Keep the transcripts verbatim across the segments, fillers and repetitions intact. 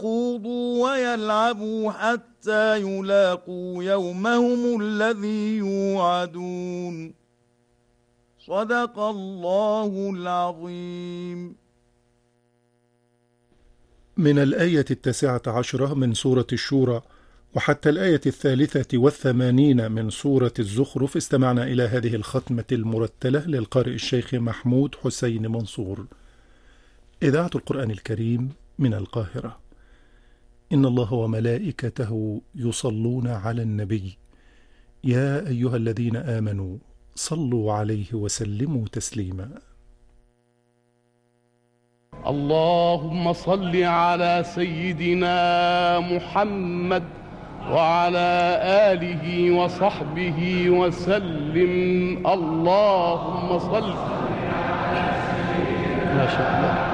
يخوضوا ويلعبوا حتى يلاقوا يومهم الذي يوعدون. صدق الله العظيم. من الآية التاسعة عشرة من سورة الشورى وحتى الآية الثالثة والثمانين من سورة الزخرف استمعنا إلى هذه الختمة المرتلة للقارئ الشيخ محمود حسين منصور. إذاعة القرآن الكريم من القاهرة. إن الله وملائكته يصلون على النبي يا أيها الذين آمنوا صلوا عليه وسلموا تسليما. اللهم صل على سيدنا محمد وعلى آله وصحبه وسلم. اللهم صل ما شاء الله.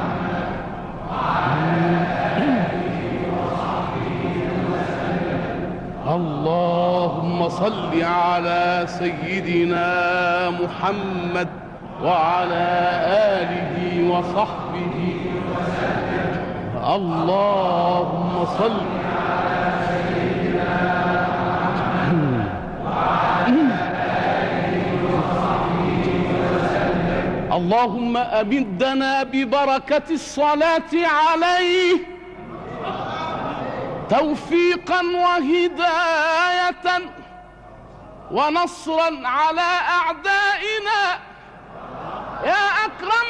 اللهم صل على سيدنا محمد وعلى آله وصحبه وسلم. اللهم صل على سيدنا محمد وعلى آله وصحبه وسلم. اللهم أمدنا ببركة الصلاة عليه توفيقا وهداية ونصرا على أعدائنا يا أكرم